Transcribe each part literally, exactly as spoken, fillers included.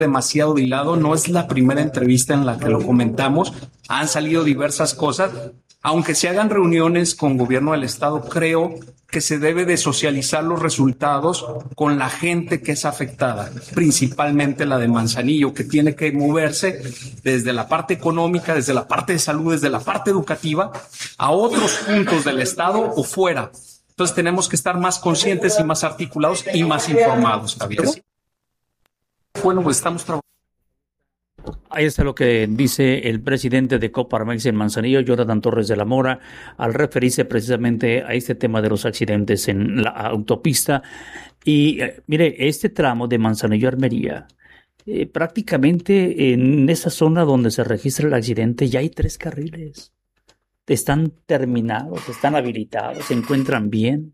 demasiado hilado, no es la primera entrevista en la que lo comentamos, han salido diversas cosas. Aunque se hagan reuniones con gobierno del estado, creo que se debe de socializar los resultados con la gente que es afectada, principalmente la de Manzanillo, que tiene que moverse desde la parte económica, desde la parte de salud, desde la parte educativa, a otros puntos del estado o fuera. Entonces tenemos que estar más conscientes y más articulados y más informados, Javier. Bueno, pues estamos trabajando. Ahí está lo que dice el presidente de Coparmex en Manzanillo, Jonathan Torres de la Mora, al referirse precisamente a este tema de los accidentes en la autopista. Y eh, mire, este tramo de Manzanillo a Armería, eh, prácticamente en esa zona donde se registra el accidente ya hay tres carriles. Están terminados, están habilitados, se encuentran bien.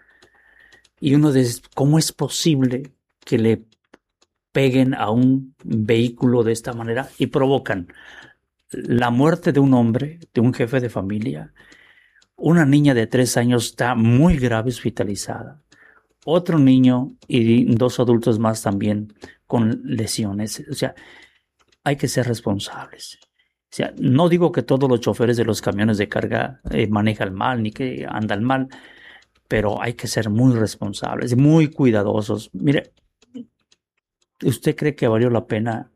Y uno dice, ¿cómo es posible que le peguen a un vehículo de esta manera y provocan la muerte de un hombre, de un jefe de familia? Una niña de tres años está muy grave, hospitalizada. Otro niño y dos adultos más también con lesiones. O sea, hay que ser responsables. O sea, no digo que todos los choferes de los camiones de carga eh, manejan mal ni que andan mal, pero hay que ser muy responsables, muy cuidadosos. Mire, ¿usted cree que valió la pena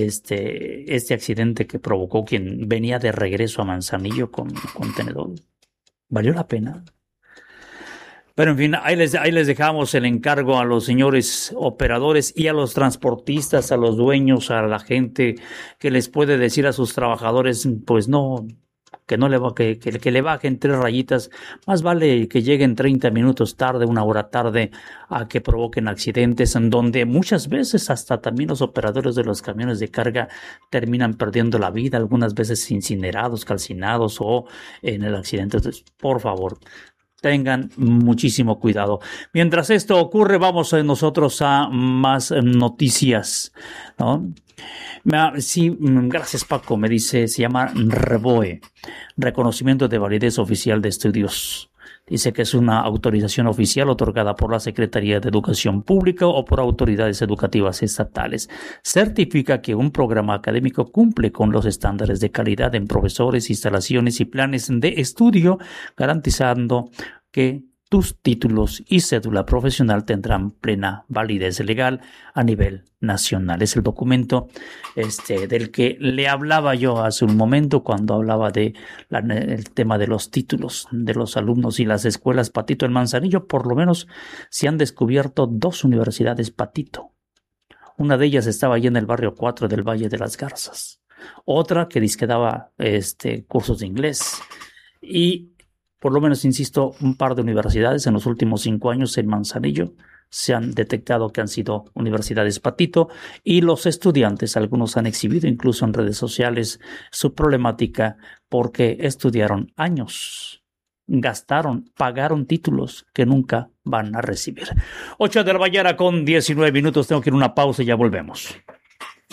este, este accidente que provocó quien venía de regreso a Manzanillo con contenedor? ¿Valió la pena? Pero en fin, ahí les, ahí les dejamos el encargo a los señores operadores y a los transportistas, a los dueños, a la gente que les puede decir a sus trabajadores, pues no, que no le va, que, que, que le bajen tres rayitas. Más vale que lleguen treinta minutos tarde, una hora tarde, a que provoquen accidentes en donde muchas veces hasta también los operadores de los camiones de carga terminan perdiendo la vida, algunas veces incinerados, calcinados o en el accidente. Entonces, por favor, tengan muchísimo cuidado. Mientras esto ocurre, vamos nosotros a más noticias, ¿no? Sí, gracias Paco, me dice, se llama REVOE, Reconocimiento de Validez Oficial de Estudios. Dice que es una autorización oficial otorgada por la Secretaría de Educación Pública o por autoridades educativas estatales. Certifica que un programa académico cumple con los estándares de calidad en profesores, instalaciones y planes de estudio, garantizando que tus títulos y cédula profesional tendrán plena validez legal a nivel nacional. Es el documento este, del que le hablaba yo hace un momento cuando hablaba de la, el tema de los títulos de los alumnos y las escuelas Patito en Manzanillo. Por lo menos se han descubierto dos universidades Patito. Una de ellas estaba allí en el barrio cuatro del Valle de las Garzas. Otra que disque daba este, cursos de inglés. Y por lo menos, insisto, un par de universidades en los últimos cinco años en Manzanillo se han detectado que han sido universidades Patito, y los estudiantes, algunos han exhibido incluso en redes sociales su problemática porque estudiaron años, gastaron, pagaron títulos que nunca van a recibir. ocho de la mañana con diecinueve minutos, tengo que ir a una pausa y ya volvemos.